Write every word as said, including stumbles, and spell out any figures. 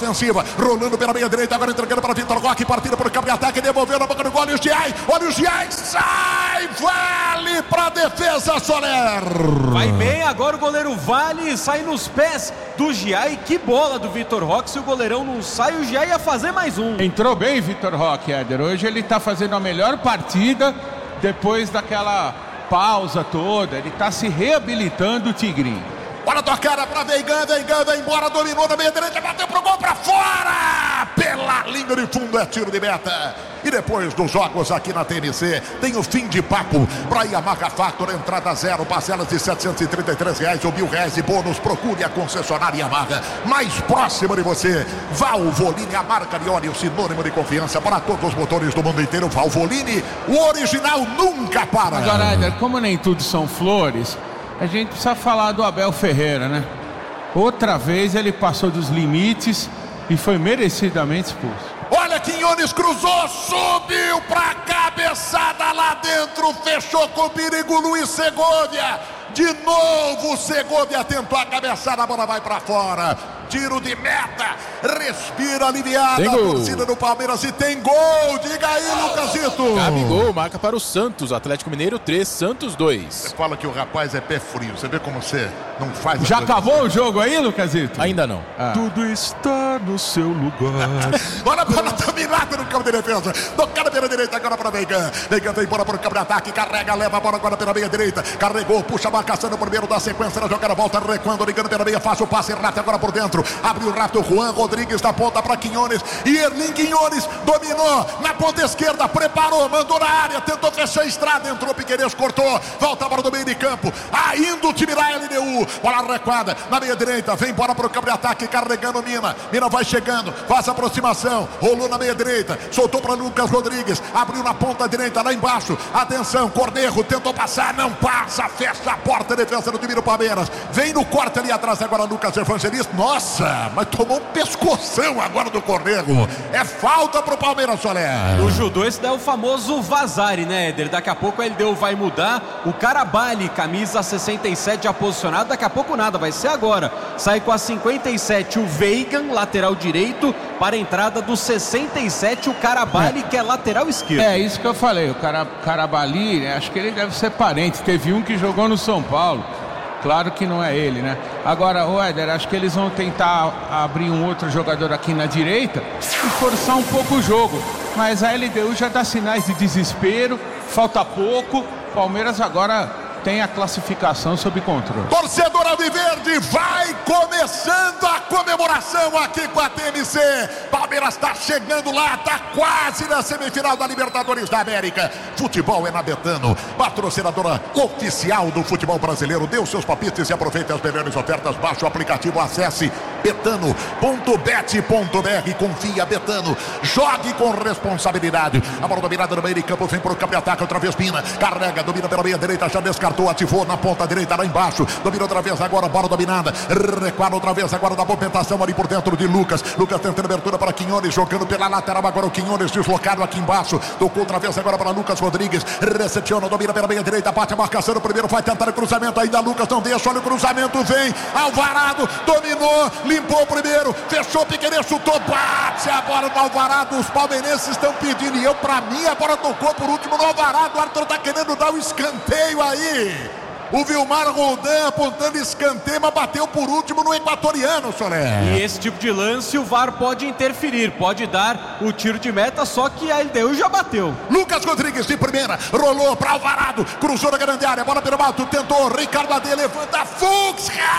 ofensiva, rolando pela meia direita, agora entregando para Vitor Roque, partida por campo de ataque, devolveu na boca do gol, olha o Giai, olha o Giai, sai, vale para defesa, Soler. Vai bem agora o goleiro Vale, sai nos pés do Giai, que bola do Vitor Roque, se o goleirão não sai, o Giai ia fazer mais um. Entrou bem Vitor Roque, Éder, hoje ele tá fazendo a melhor partida depois daquela pausa toda, ele tá se reabilitando, o Tigrinho. Bora tocar pra Veigan, Veigan vai embora, dominou na meia direita, bateu pro gol pra fora! Pela linha de fundo é tiro de meta. E depois dos jogos aqui na T N C, tem o fim de papo pra Yamaha Factor, entrada zero, parcelas de setecentos e trinta e três reais ou mil reais e bônus. Procure a concessionária Yamaha mais próxima de você. Valvoline, a marca de óleo, sinônimo de confiança para todos os motores do mundo inteiro. Valvoline, o original nunca para. Agora, Éder, como nem tudo são flores, a gente precisa falar do Abel Ferreira, né? Outra vez ele passou dos limites e foi merecidamente expulso. Olha, Quinones cruzou, subiu pra cabeçada lá dentro, fechou com perigo Luiz Segovia. De novo, Segovia tentou a cabeçada, a bola vai pra fora. Tiro de meta, respira aliviada a torcida do Palmeiras e tem gol, diga aí, Lucasito. Gabigol marca para o Santos, Atlético Mineiro três, Santos dois. Você fala que o rapaz é pé frio, você vê como você não faz... Já acabou o jogo aí, Lucasito? Ainda não. Ah. Tudo está no seu lugar. Bora, bola dominada no campo de defesa, tocada pela direita agora para Veigan. Veigan vem embora para o campo de ataque, carrega, leva a bola agora pela meia direita, carregou, puxa a marcação no primeiro da sequência da jogada, volta recuando, ligando pela meia, faz o passe rápido agora por dentro. Abriu rápido Juan Rodrigues da ponta para Quinones. E Erling Quinones dominou na ponta esquerda, preparou, mandou na área, tentou fechar a estrada, entrou Piquerez, cortou, volta para o meio de campo. Ainda o time da L D U. Bola recuada na meia direita, vem embora para o campo de ataque, carregando Mina. Mina vai chegando, faz a aproximação, rolou na meia direita, soltou para Lucas Rodrigues, abriu na ponta direita lá embaixo. Atenção, Cordeiro tentou passar, não passa, fecha a porta, defesa do time do Palmeiras. Vem no corte ali atrás agora Lucas Evangelista. Nossa, mas tomou um pescoção agora do Cordeiro. É falta pro Palmeiras, Soler. O judô, esse daí é o famoso Vazari, né, Éder? Daqui a pouco a L D U vai mudar. O Carabali, camisa sessenta e sete já posicionado. Daqui a pouco nada, vai ser agora. Sai com a cinquenta e sete o Veigan, lateral direito, para a entrada do sessenta e sete o Carabali, é. que é lateral esquerdo. É isso que eu falei, o Cara, Carabali, né, acho que ele deve ser parente. Teve um que jogou no São Paulo. Claro que não é ele, né? Agora, o Éder, acho que eles vão tentar abrir um outro jogador aqui na direita e forçar um pouco o jogo. Mas a L D U já dá sinais de desespero, falta pouco. Palmeiras agora tem a classificação sob controle. Torcedor Alviverde, vai começando a comemoração aqui com a T N C. Palmeiras está chegando lá, está quase na semifinal da Libertadores da América. Futebol é na Betano, patrocinadora oficial do futebol brasileiro. Dê os seus palpites e aproveite as melhores ofertas. Baixe o aplicativo, acesse betano ponto bet ponto br. Confia, Betano, jogue com responsabilidade. A bola dominada no meio de campo, vem para o campo de ataque, outra vez Pina, carrega, domina pela meia direita, já descartou, ativou na ponta direita lá embaixo, domina outra vez agora, bola dominada, recuada outra vez agora da movimentação ali por dentro de Lucas. Lucas tentando abertura para Quinones, jogando pela lateral agora o Quinones deslocado aqui embaixo, tocou outra vez agora para Lucas Rodrigues, recepciona, domina pela meia direita, bate a marcação no primeiro, vai tentar o cruzamento, ainda Lucas não deixa, olha o cruzamento, vem, Alvarado, dominou, limpou o primeiro, fechou, Piquerez, chutou, bate a bola no Alvarado, os palmeirenses estão pedindo, e eu, pra mim, a bola tocou por último no Alvarado, o árbitro tá querendo dar o escanteio aí. O Vilmar Roldan apontando escanteio, mas bateu por último no equatoriano, Soler. E esse tipo de lance o V A R pode interferir, pode dar o tiro de meta, só que a L D U já bateu. Lucas Rodrigues de primeira, rolou para Alvarado, cruzou na grande área, bola pelo alto, tentou, Ricardo Ade levanta, Fux,